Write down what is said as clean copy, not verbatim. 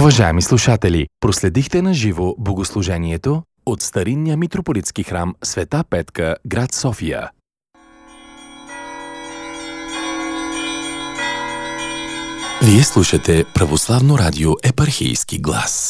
Уважаеми слушатели, проследихте на живо богослужението от старинния митрополитски храм Света Петка, град София. Вие слушате Православно радио Епархийски глас.